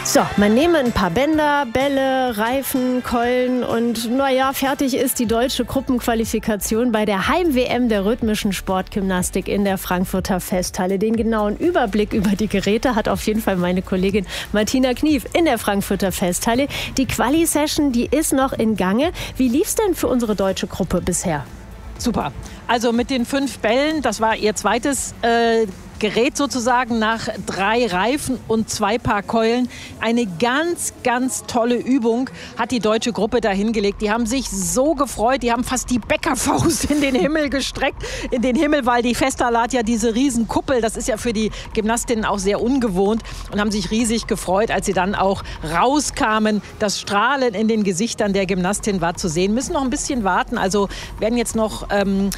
So, man nehme ein paar Bänder, Bälle, Reifen, Keulen und fertig ist die deutsche Gruppenqualifikation bei der Heim-WM der rhythmischen Sportgymnastik in der Frankfurter Festhalle. Den genauen Überblick über die Geräte hat auf jeden Fall meine Kollegin Martina Knief in der Frankfurter Festhalle. Die Quali-Session, die ist noch in Gange. Wie lief's denn für unsere deutsche Gruppe bisher? Super. Also mit den 5 Bällen, das war ihr zweites Gerät sozusagen nach 3 Reifen und 2 Paar Keulen. Eine ganz, ganz tolle Übung hat die deutsche Gruppe da hingelegt. Die haben sich so gefreut, die haben fast die Bäckerfaust in den Himmel gestreckt. In den Himmel, weil die Festhalle hat ja diese riesen Kuppel. Das ist ja für die Gymnastinnen auch sehr ungewohnt und haben sich riesig gefreut, als sie dann auch rauskamen. Das Strahlen in den Gesichtern der Gymnastin war zu sehen. Müssen noch ein bisschen warten. Also werden jetzt noch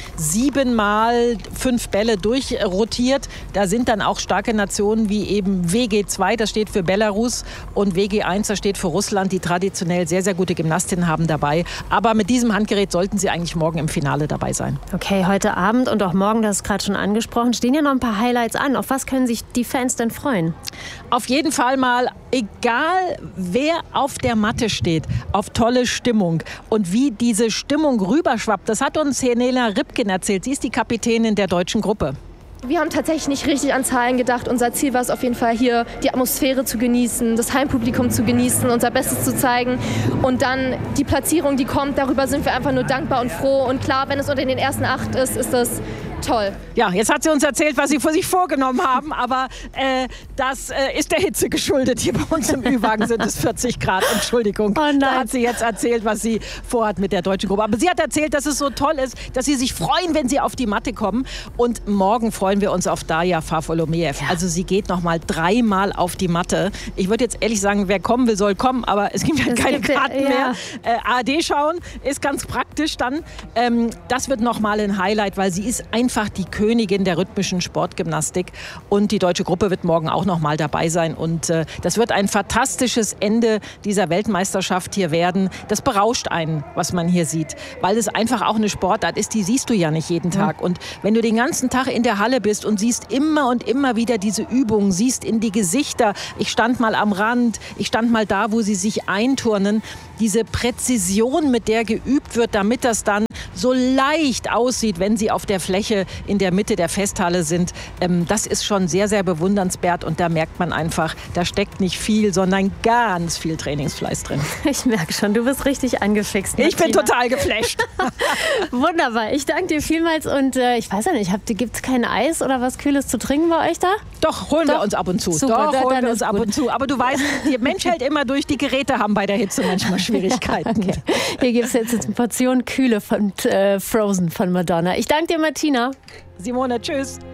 7 mal 5 Bälle durchrotiert. Da sind dann auch starke Nationen wie eben WG2, das steht für Belarus, und WG1, das steht für Russland, die traditionell sehr, sehr gute Gymnastinnen haben dabei. Aber mit diesem Handgerät sollten sie eigentlich morgen im Finale dabei sein. Okay, heute Abend und auch morgen, das ist gerade schon angesprochen, stehen ja noch ein paar Highlights an. Auf was können sich die Fans denn freuen? Auf jeden Fall mal, egal wer auf der Matte steht, auf tolle Stimmung. Und wie diese Stimmung rüberschwappt, das hat uns Helena Ripken erzählt. Sie ist die Kapitänin der deutschen Gruppe. Wir haben tatsächlich nicht richtig an Zahlen gedacht. Unser Ziel war es auf jeden Fall, hier die Atmosphäre zu genießen, das Heimpublikum zu genießen, unser Bestes zu zeigen. Und dann die Platzierung, die kommt, darüber sind wir einfach nur dankbar und froh. Und klar, wenn es unter den ersten 8 ist, ist das toll. Ja, jetzt hat sie uns erzählt, was sie für sich vorgenommen haben, aber das ist der Hitze geschuldet. Hier bei uns im Ü-Wagen sind es 40 Grad, Entschuldigung. Oh, da hat sie jetzt erzählt, was sie vorhat mit der deutschen Gruppe. Aber sie hat erzählt, dass es so toll ist, dass sie sich freuen, wenn sie auf die Matte kommen. Und morgen freuen wir uns auf Darja Farfolomeev. Ja. Also sie geht noch mal 3 Mal auf die Matte. Ich würde jetzt ehrlich sagen, wer kommen will, soll kommen, aber es gibt ja keine Karten mehr. ARD schauen ist ganz praktisch dann. Das wird noch mal ein Highlight, weil sie ist einfach die Königin der rhythmischen Sportgymnastik. Und die deutsche Gruppe wird morgen auch noch mal dabei sein. Und das wird ein fantastisches Ende dieser Weltmeisterschaft hier werden. Das berauscht einen, was man hier sieht. Weil es einfach auch eine Sportart ist, die siehst du ja nicht jeden Tag. Und wenn du den ganzen Tag in der Halle bist und siehst immer und immer wieder diese Übungen, siehst in die Gesichter. Ich stand mal am Rand, ich stand mal da, wo sie sich einturnen. Diese Präzision, mit der geübt wird, damit das dann so leicht aussieht, wenn sie auf der Fläche in der Mitte der Festhalle sind. Das ist schon sehr, sehr bewundernswert und da merkt man einfach, da steckt nicht viel, sondern ganz viel Trainingsfleiß drin. Ich merke schon, du bist richtig angefixt, Martina. Ich bin total geflasht. Wunderbar, ich danke dir vielmals und ich weiß ja nicht, gibt es kein Eis oder was Kühles zu trinken bei euch da? Doch, holen wir uns ab und zu. Super, Doch, holen wir uns ab und zu. Aber du weißt, der Mensch hält immer durch, die Geräte haben bei der Hitze manchmal Schwierigkeiten. Okay. Hier gibt es jetzt eine Portion Kühle von Frozen von Madonna. Ich danke dir, Martina. Simone, tschüss.